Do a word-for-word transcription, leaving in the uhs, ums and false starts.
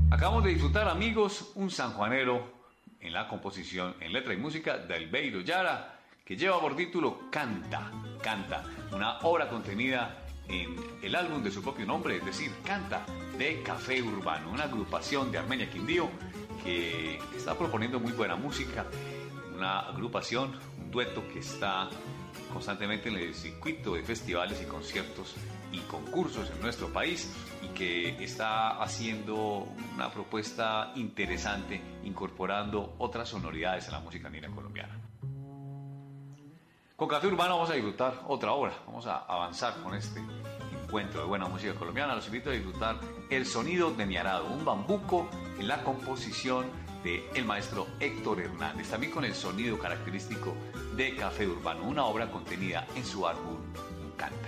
Acabamos de disfrutar, amigos, un sanjuanero en la composición, en letra y música de Albeiro Yara, que lleva por título Canta, Canta, una obra contenida en el álbum de su propio nombre, es decir, Canta, de Café Urbano, una agrupación de Armenia Quindío que está proponiendo muy buena música, una agrupación, un dueto que está constantemente en el circuito de festivales y conciertos y concursos en nuestro país y que está haciendo una propuesta interesante incorporando otras sonoridades a la música andina colombiana. Con Café Urbano vamos a disfrutar otra obra, vamos a avanzar con este encuentro de buena música colombiana. Los invito a disfrutar El sonido de mi arado, un bambuco en la composición del maestro Héctor Hernández, también con el sonido característico de Café Urbano, una obra contenida en su álbum Canta.